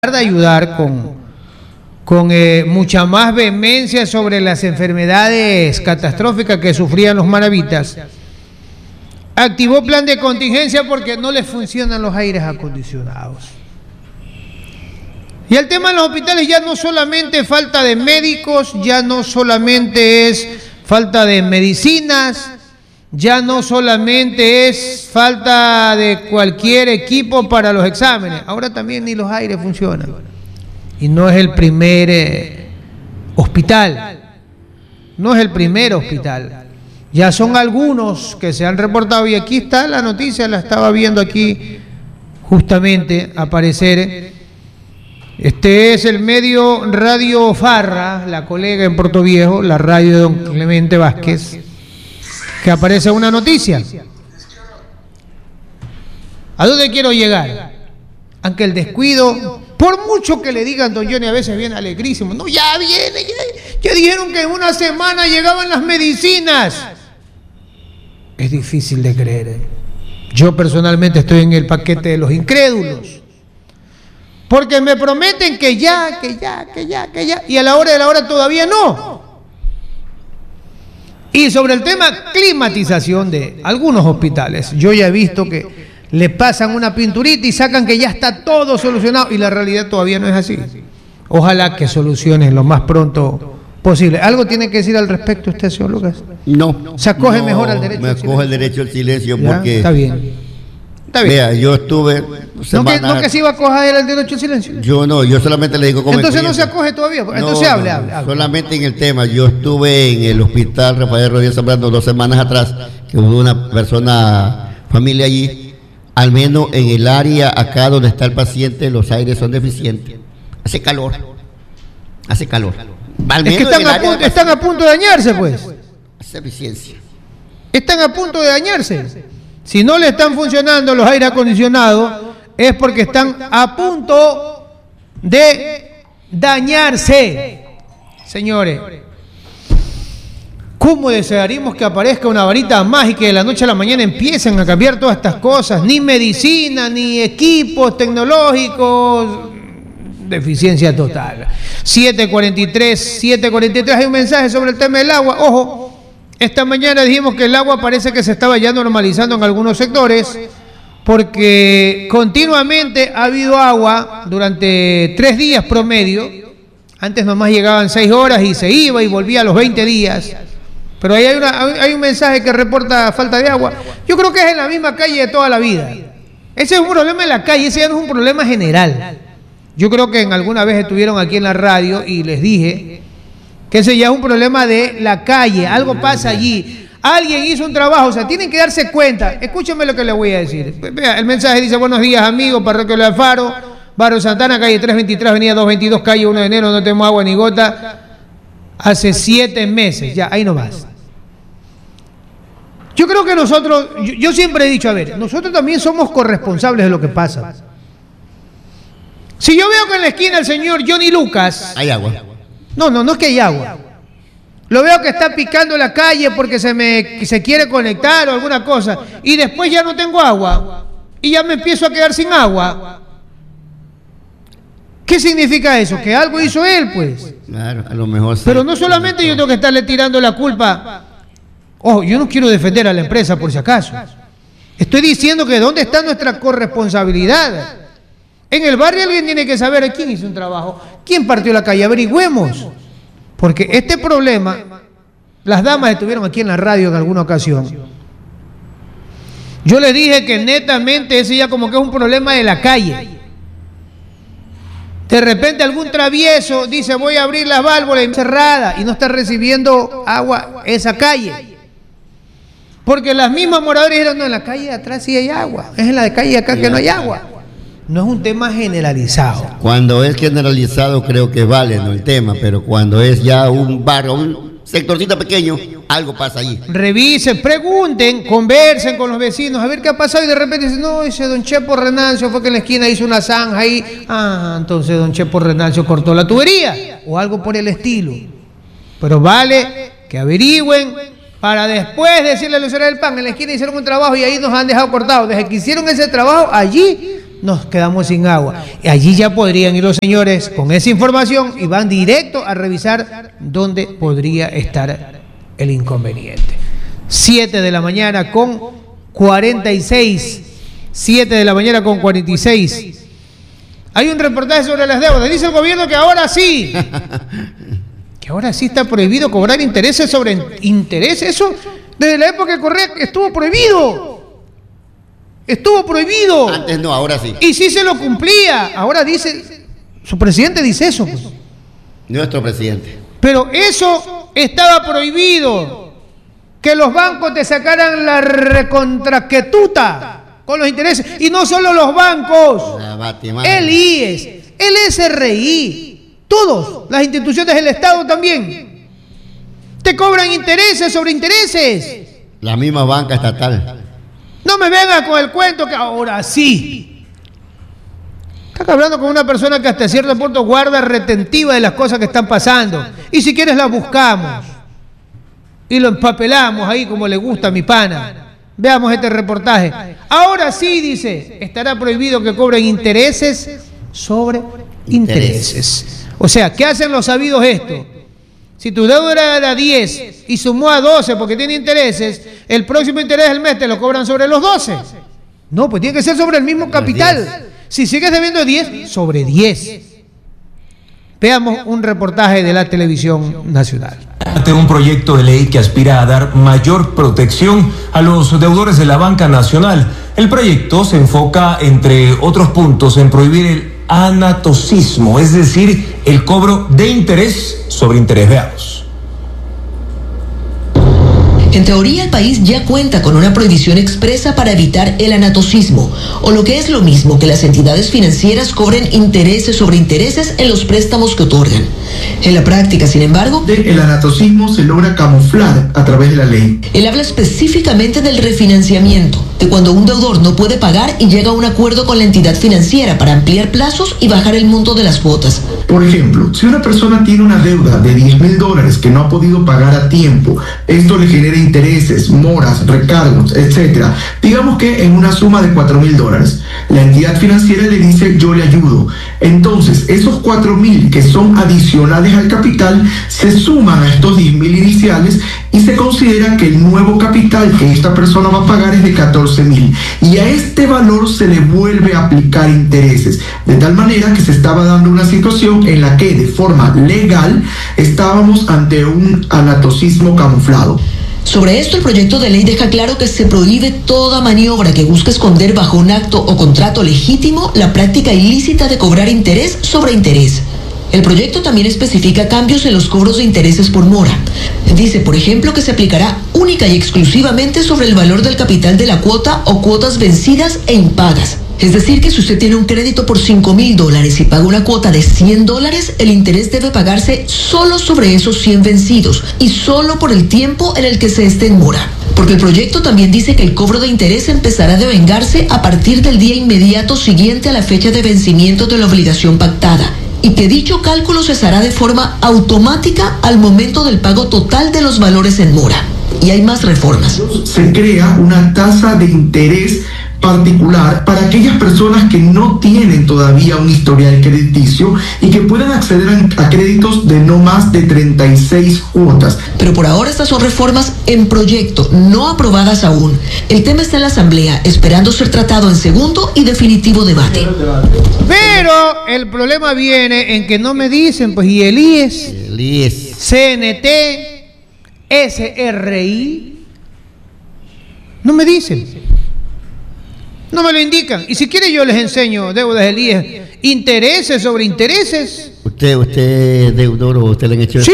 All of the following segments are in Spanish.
de ayudar con mucha más vehemencia sobre las enfermedades catastróficas que sufrían los maravitas, activó plan de contingencia porque no les funcionan los aires acondicionados. Y el tema de los hospitales ya no solamente falta de médicos, ya no solamente es falta de medicinas, ya no solamente es falta de cualquier equipo para los exámenes, ahora también ni los aires funcionan. Y no es el primer hospital, no es el primer hospital. Ya son algunos que se han reportado y aquí está la noticia, la estaba viendo aquí justamente aparecer. Este es el medio Radio Farra, la colega en Puerto Viejo, la radio de don Clemente Vázquez, que aparece una noticia. ¿A dónde quiero llegar? Aunque el descuido, por mucho que le digan, don Johnny a veces viene alegrísimo, no, ya viene, ya dijeron que en una semana llegaban las medicinas. Es difícil de creer. Yo personalmente estoy en el paquete de los incrédulos, porque me prometen que ya, y a la hora de la hora todavía no. Y sobre el tema climatización de algunos hospitales, yo ya he visto que le pasan una pinturita y sacan que ya está todo solucionado, y la realidad todavía no es así. Ojalá que solucionen lo más pronto posible. ¿Algo tiene que decir al respecto usted, señor Lucas? No. ¿Se acoge mejor al derecho al silencio? Me acoge el derecho al silencio ¿Ya? porque... Está bien. Está bien. Vea, yo estuve... ¿No que se iba a acoger el derecho al silencio? Yo solamente le digo como entonces no se acoge todavía. Entonces hable. Solamente en el tema. Yo estuve en el hospital Rafael Rodríguez Zambrano 2 semanas atrás, que hubo una familia allí. Al menos en el área acá donde está el paciente, los aires son deficientes. Hace calor. Es que están a punto de dañarse, pues. Hace eficiencia. Están a punto de dañarse. Si no le están funcionando los aires acondicionados, es porque están a punto de dañarse. Señores, ¿cómo desearíamos que aparezca una varita mágica y de la noche a la mañana empiecen a cambiar todas estas cosas? Ni medicina, ni equipos tecnológicos, deficiencia total. 7:43, hay un mensaje sobre el tema del agua. Ojo, esta mañana dijimos que el agua parece que se estaba ya normalizando en algunos sectores, porque continuamente ha habido agua durante 3 días promedio. Antes nomás llegaban 6 horas y se iba y volvía a los 20 días. Pero ahí hay un mensaje que reporta falta de agua. Yo creo que es en la misma calle de toda la vida. Ese es un problema en la calle, ese ya no es un problema general. Yo creo que en alguna vez estuvieron aquí en la radio y les dije que ese ya es un problema de la calle. Algo pasa allí. Alguien hizo un trabajo, o sea, tienen que darse cuenta. Escúcheme lo que le voy a decir. Vea, el mensaje dice: buenos días, amigos, parroquia del Alfaro, Barrio Santana, calle 323, avenida 222, calle 1 de enero, no tenemos agua ni gota hace 7 meses. Ya, ahí nomás. Yo creo que nosotros, yo siempre he dicho, a ver, nosotros también somos corresponsables de lo que pasa. Si yo veo que en la esquina el señor Johnny Lucas... Hay agua. No es que hay agua. Lo veo que está picando la calle porque se quiere conectar o alguna cosa, y después ya no tengo agua y ya me empiezo a quedar sin agua. ¿Qué significa eso? Que algo hizo él, pues. Claro, a lo mejor sí. Pero no solamente yo tengo que estarle tirando la culpa. Ojo, yo no quiero defender a la empresa por si acaso. Estoy diciendo que ¿dónde está nuestra corresponsabilidad? En el barrio alguien tiene que saber quién hizo un trabajo, quién partió la calle, averigüemos. Porque este problema, las damas estuvieron aquí en la radio en alguna ocasión. Yo les dije que netamente ese ya como que es un problema de la calle. De repente algún travieso dice: voy a abrir las válvulas cerradas, y no está recibiendo agua esa calle. Porque las mismas moradoras dijeron: no, en la calle de atrás sí hay agua, es en la de calle de acá que no hay agua. No es un tema generalizado. Cuando es generalizado creo que vale, ¿no?, el tema, pero cuando es ya un barrio, un sectorcito pequeño, algo pasa allí. Revisen, pregunten, conversen con los vecinos, a ver qué ha pasado, y de repente dicen: no, ese don Chepo Renancio fue que en la esquina hizo una zanja ahí. Ah, entonces don Chepo Renancio cortó la tubería, o algo por el estilo. Pero vale que averigüen para después decirle a Lucero del Pan: en la esquina hicieron un trabajo y ahí nos han dejado cortados. Desde que hicieron ese trabajo, allí nos quedamos sin agua. Y allí ya podrían ir los señores con esa información y van directo a revisar dónde podría estar el inconveniente. 7 de la mañana con 46. 7 de la mañana con 46. Hay un reportaje sobre las deudas. Dice el gobierno que ahora sí. Que ahora sí está prohibido cobrar intereses sobre intereses. Eso desde la época de Correa estuvo prohibido. Estuvo prohibido. Antes no, ahora sí. Y sí se lo cumplía. Ahora dice, su presidente dice eso. Pues. Nuestro presidente. Pero eso estaba prohibido. Que los bancos te sacaran la recontraquetuta con los intereses. Y no solo los bancos. El IES, el SRI, todos, las instituciones del Estado también. Te cobran intereses sobre intereses. La misma banca estatal. No me vengas con el cuento que ahora sí. Estás hablando con una persona que hasta cierto punto guarda retentiva de las cosas que están pasando. Y si quieres las buscamos. Y lo empapelamos ahí como le gusta a mi pana. Veamos este reportaje. Ahora sí, dice, estará prohibido que cobren intereses sobre intereses. O sea, ¿qué hacen los sabidos esto? Si tu deuda era 10 y sumó a 12 porque tiene intereses, el próximo interés del mes te lo cobran sobre los 12. No, pues tiene que ser sobre el mismo capital. Si sigues debiendo 10, sobre 10. Veamos un reportaje de la televisión nacional. Un proyecto de ley que aspira a dar mayor protección a los deudores de la banca nacional. El proyecto se enfoca, entre otros puntos, en prohibir el anatocismo, es decir, el cobro de interés sobre interés. Veamos. En teoría, el país ya cuenta con una prohibición expresa para evitar el anatocismo, o lo que es lo mismo, que las entidades financieras cobren intereses sobre intereses en los préstamos que otorgan. En la práctica, sin embargo, el anatocismo se logra camuflar a través de la ley. Él habla específicamente del refinanciamiento, de cuando un deudor no puede pagar y llega a un acuerdo con la entidad financiera para ampliar plazos y bajar el monto de las cuotas. Por ejemplo, si una persona tiene una deuda de $10,000 que no ha podido pagar a tiempo, esto le genera intereses, moras, recargos, etcétera. Digamos que en una suma de $4,000. La entidad financiera le dice, yo le ayudo. Entonces, esos 4,000 que son adicionales al capital se suman a estos 10,000 iniciales y se considera que el nuevo capital que esta persona va a pagar es de 14,000. Y a este valor se le vuelve a aplicar intereses. De tal manera que se estaba dando una situación en la que de forma legal estábamos ante un anatocismo camuflado. Sobre esto, el proyecto de ley deja claro que se prohíbe toda maniobra que busque esconder bajo un acto o contrato legítimo la práctica ilícita de cobrar interés sobre interés. El proyecto también especifica cambios en los cobros de intereses por mora. Dice, por ejemplo, que se aplicará única y exclusivamente sobre el valor del capital de la cuota o cuotas vencidas e impagas. Es decir, que si usted tiene un crédito por $5,000 y paga una cuota de $100, el interés debe pagarse solo sobre esos 100 vencidos y solo por el tiempo en el que se esté en mora. Porque el proyecto también dice que el cobro de interés empezará a devengarse a partir del día inmediato siguiente a la fecha de vencimiento de la obligación pactada, y que dicho cálculo cesará de forma automática al momento del pago total de los valores en mora. Y hay más reformas. Se crea una tasa de interés particular para aquellas personas que no tienen todavía un historial crediticio y que puedan acceder a créditos de no más de 36 cuotas. Pero por ahora estas son reformas en proyecto, no aprobadas aún. El tema está en la Asamblea, esperando ser tratado en segundo y definitivo debate. Pero el problema viene en que no me dicen, pues, y el IES, CNT, SRI, no me dicen. No me lo indican. Y si quiere yo les enseño deudas del IES, intereses sobre intereses. ¿Usted es deudor o usted le han hecho? Sí.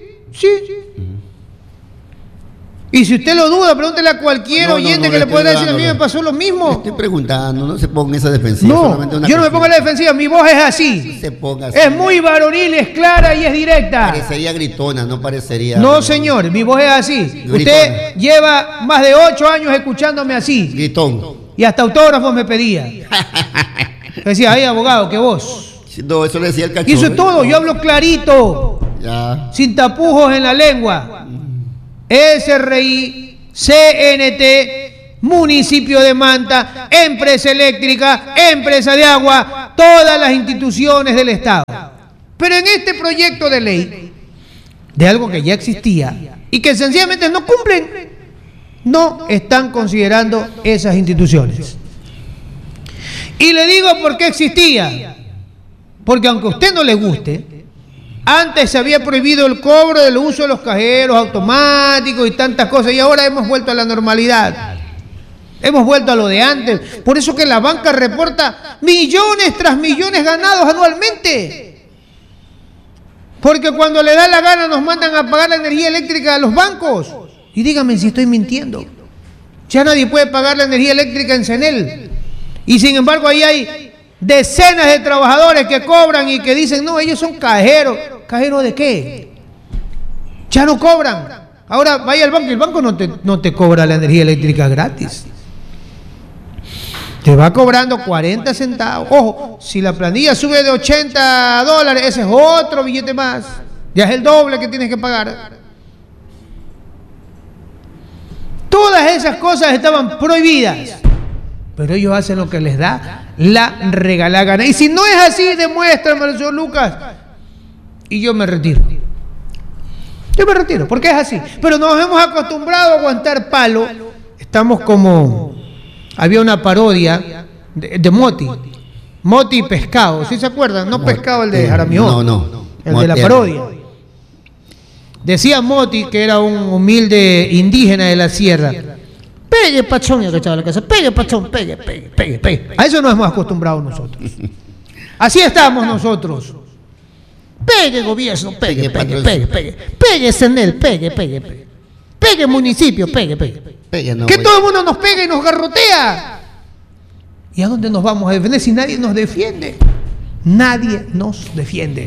Y si usted lo duda, pregúntele a cualquier oyente que le pueda decir, a mí me pasó lo mismo. Estoy preguntando, no se ponga esa defensiva. No, yo no me pongo la defensiva, mi voz es así. Se ponga así. Es muy varonil, es clara y es directa. Parecería gritona, no parecería... No, señor, mi voz es así. Gritona. Usted lleva más de 8 años escuchándome así. Gritón. Y hasta autógrafos me pedía. Decía, ay, abogado, qué voz. No, eso le decía el cachorro. Y eso es todo, yo hablo clarito. Ya. Sin tapujos en la lengua. SRI, CNT, municipio de Manta, empresa eléctrica, empresa de agua, todas las instituciones del Estado. Pero en este proyecto de ley, de algo que ya existía y que sencillamente no cumplen, no están considerando esas instituciones. Y le digo por qué existía. Porque aunque a usted no le guste, antes se había prohibido el cobro del uso de los cajeros automáticos y tantas cosas, y ahora hemos vuelto a la normalidad. Hemos vuelto a lo de antes. Por eso que la banca reporta millones tras millones ganados anualmente. Porque cuando le da la gana nos mandan a pagar la energía eléctrica a los bancos. Y díganme si estoy mintiendo. Ya nadie puede pagar la energía eléctrica en Cenel. Y sin embargo ahí hay decenas de trabajadores que cobran y que dicen, no, ellos son cajeros. ¿Cajeros de qué? Ya no cobran. Ahora vaya al banco y el banco no te cobra la energía eléctrica gratis. Te va cobrando 40 centavos. Ojo, si la planilla sube de $80, ese es otro billete más. Ya es el doble que tienes que pagar. Todas esas cosas estaban prohibidas. Pero ellos hacen lo que les da la regalada gana. Y si no es así, demuéstramelo, señor Lucas. Y yo me retiro. Yo me retiro, porque es así. Pero nos hemos acostumbrado a aguantar palo. Estamos como... Había una parodia de Moti. Moti Pescado, ¿sí se acuerdan? No Pescado el de Jaramillo. No. El de la parodia. Decía Moti, que era un humilde indígena de la sierra. Pegue, pachón, y agachaba la casa. Pegue, pachón, pegue. A eso nos hemos acostumbrado nosotros. Así estamos nosotros. Pegue, gobierno, pegue. Pegue, Cenel, pegue. Pegue, municipio, pegue. Que todo el mundo nos pega y nos garrotea. ¿Y a dónde nos vamos a defender si nadie nos defiende? Nadie nos defiende.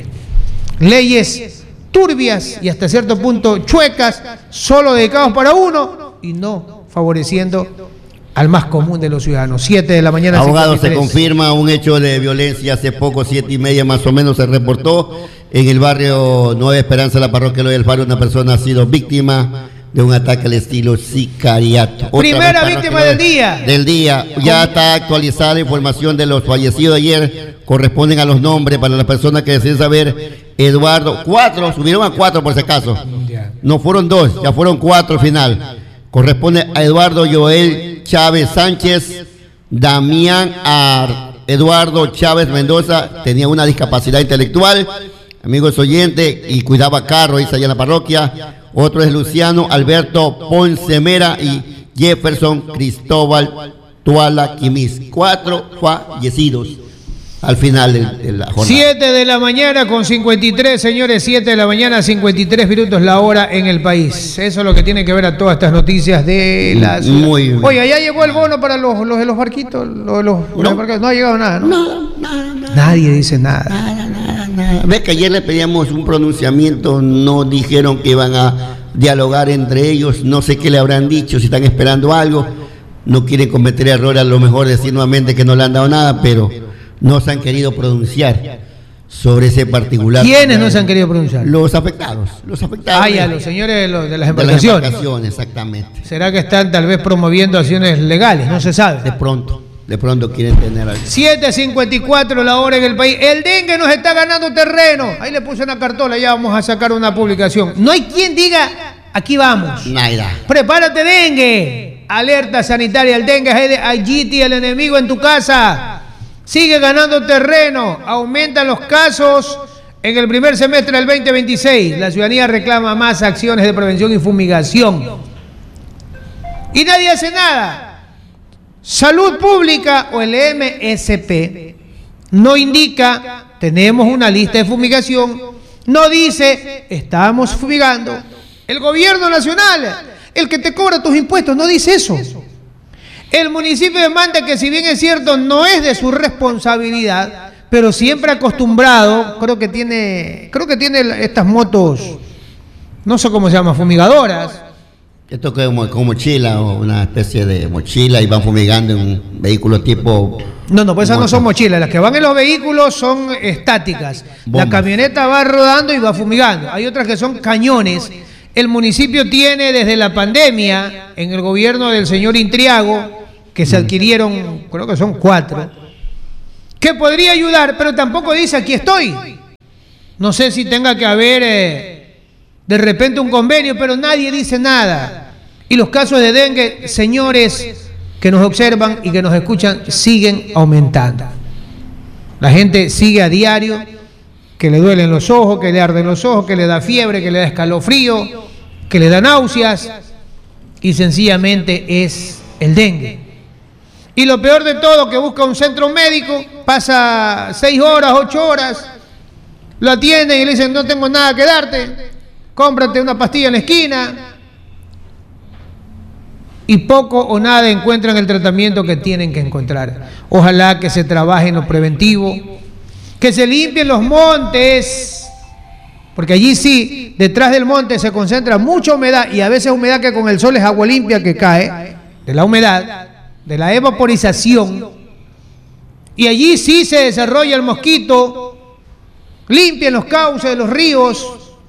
Leyes turbias y hasta cierto punto chuecas, solo dedicados para uno y no favoreciendo al más común de los ciudadanos. 7 de la mañana. Abogado, 53. Se confirma un hecho de violencia hace poco, 7:30 más o menos, se reportó en el barrio Nueva Esperanza, la parroquia Eloy del Faro. Una persona ha sido víctima de un ataque al estilo sicariato. Primera víctima del día. Ya está actualizada la información de los fallecidos de ayer. Corresponden a los nombres para las personas que deseen saber. Eduardo, 4, subieron a 4 por si acaso. No fueron 2, ya fueron 4 al final. Corresponde a Eduardo Joel Chávez Sánchez, Damián a Eduardo Chávez Mendoza, tenía una discapacidad intelectual, amigos oyentes, y cuidaba carros, dice allá en la parroquia. Otro es Luciano Alberto Ponce Mera y Jefferson Cristóbal Tuala Quimis. 4 fallecidos al final de la jornada. 7 de la mañana con 53, señores, 7 de la mañana, 53 minutos la hora en el país. Eso es lo que tiene que ver a todas estas noticias de la ciudad. Muy bien. Oye, ¿ya llegó el bono para los de los barquitos? No ha llegado nada, ¿no? Nada. Nadie dice nada. Nada. Ves que ayer le pedíamos un pronunciamiento, no dijeron que iban a dialogar entre ellos, no sé qué le habrán dicho, si están esperando algo, no quieren cometer errores, a lo mejor decir nuevamente que no le han dado nada, pero no se han querido pronunciar sobre ese particular. ¿Quiénes no se han querido pronunciar? Los afectados. Los señores de las embarcaciones. Exactamente. ¿Será que están tal vez promoviendo acciones legales? No se sabe. De pronto quieren tener algo. 7:54 la hora en el país. El dengue nos está ganando terreno. Ahí le puse una cartola, ya vamos a sacar una publicación. No hay quien diga, aquí vamos. Nada. Prepárate, dengue. Alerta sanitaria, el dengue es Haití, el enemigo en tu casa. Sigue ganando terreno, aumentan los casos en el primer semestre del 2026. La ciudadanía reclama más acciones de prevención y fumigación. Y nadie hace nada. Salud Pública o el MSP no indica, tenemos una lista de fumigación, no dice, estamos fumigando. El gobierno nacional, el que te cobra tus impuestos, no dice eso. El municipio de Manta, que si bien es cierto, no es de su responsabilidad, pero siempre acostumbrado, creo que tiene estas motos, no sé cómo se llama, fumigadoras. Esto que es como mochila o una especie de mochila y van fumigando en un vehículo tipo... No, pues esas no son mochilas, las que van en los vehículos son estáticas. Bombas. La camioneta va rodando y va fumigando. Hay otras que son cañones El municipio tiene desde la pandemia, en el gobierno del señor Intriago, que se adquirieron, creo que son 4, que podría ayudar, pero tampoco dice aquí estoy. No sé si tenga que haber de repente un convenio, pero nadie dice nada. Y los casos de dengue, señores que nos observan y que nos escuchan, siguen aumentando. La gente sigue a diario, que le duelen los ojos, que le arden los ojos, que le da fiebre, que le da escalofrío, que le da náuseas, y sencillamente es el dengue. Y lo peor de todo, que busca un centro médico, pasa 6 horas, 8 horas, lo atienden y le dicen, no tengo nada que darte, cómprate una pastilla en la esquina, y poco o nada encuentran el tratamiento que tienen que encontrar. Ojalá que se trabaje en lo preventivo, que se limpien los montes, porque allí sí, detrás del monte se concentra mucha humedad, y a veces humedad que con el sol es agua limpia que cae, de la humedad, de la evaporización, y allí sí se desarrolla el mosquito. Limpien los cauces de los ríos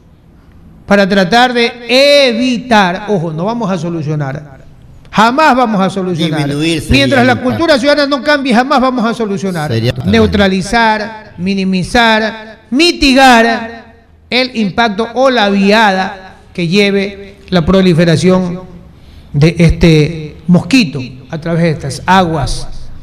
para tratar de evitar, ojo, no vamos a solucionar, jamás vamos a solucionar, mientras la cultura ciudadana no cambie, jamás vamos a solucionar, neutralizar, minimizar, mitigar el impacto o la viada que lleve la proliferación de este mosquito a través de estas aguas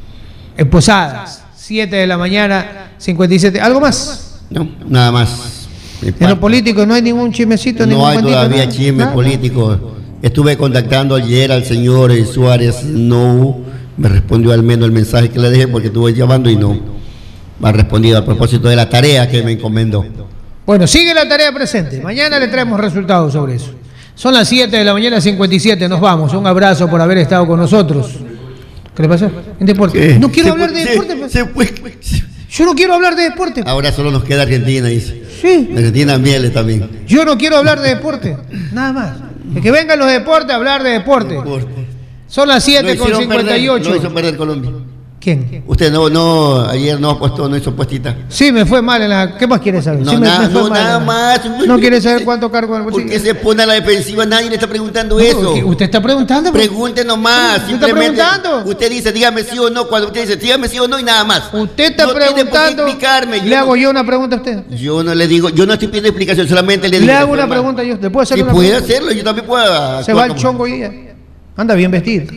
emposadas. 7 de la mañana, 57. ¿Algo más? No, nada más. En lo político no hay ningún chismecito. No hay todavía chisme político. Estuve contactando ayer al señor Suárez, no me respondió al menos el mensaje que le dejé, porque estuve llamando y no me ha respondido a propósito de la tarea que me encomendó. Bueno, sigue la tarea presente. Mañana le traemos resultados sobre eso. Son las 7 de la mañana, 57. Nos vamos. Un abrazo por haber estado con nosotros. ¿Qué le pasó? En deporte. ¿Qué? No quiero hablar de deporte. Yo no quiero hablar de deporte. Ahora solo nos queda Argentina, dice. Sí. Argentina Mieles también. Yo no quiero hablar de deporte. Nada más. Que vengan los deportes a hablar de deporte. Son las 7:58. No hizo perder Colombia. ¿Quién? Usted no, ayer no apostó, no hizo puestita. Sí, me fue mal en la... ¿Qué más quiere saber? No, Sí, nada más. ¿No quiere saber cuánto cargo en el bolsillo? ¿Por qué se pone a la defensiva? Nadie le está preguntando eso. ¿Usted está preguntando? Pregunte nomás. ¿Usted está preguntando? Usted dice, dígame sí o no. Cuando usted dice, dígame sí o no y nada más. Usted está no preguntando. Explicarme. ¿Le hago yo una pregunta a usted? Yo no le digo, yo no estoy pidiendo explicación, solamente le digo. Le hago una pregunta yo. ¿Le puedo hacer una puede pregunta? hacerlo, yo también puedo. Se va el chongo hoy día. Anda bien vestido.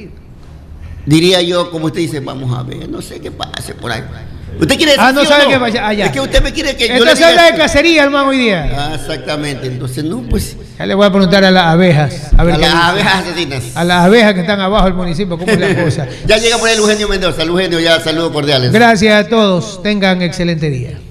Diría yo, como usted dice, vamos a ver, no sé qué pase por ahí. ¿Usted quiere decir no sí sabe o no? qué vaya allá. Es que usted me quiere que yo le Entonces diga habla de esto. cacería, hermano, hoy día. Ah, exactamente. Entonces, no, pues. Ya le voy a preguntar a las abejas. A ver A qué las dicen. abejas asesinas. A las abejas que están abajo del municipio, ¿cómo es la cosa? Ya llega por ahí Eugenio Mendoza. Eugenio, ya saludos cordiales. Gracias a todos. Tengan excelente día.